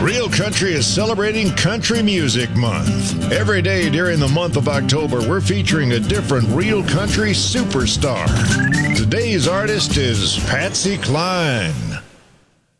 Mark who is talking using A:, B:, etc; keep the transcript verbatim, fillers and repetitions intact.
A: Real Country is celebrating Country Music Month. Every day during the month of October, we're featuring a different Real Country superstar. Today's artist is Patsy Cline.